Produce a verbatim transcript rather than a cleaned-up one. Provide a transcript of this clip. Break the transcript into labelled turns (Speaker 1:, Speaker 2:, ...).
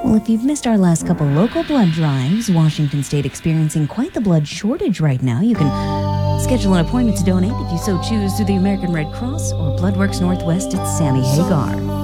Speaker 1: Well, if you've missed our last couple local blood drives, Washington State experiencing quite the blood shortage right now. You can schedule an appointment to donate if you so choose through the American Red Cross or Bloodworks Northwest at Sammy Hagar.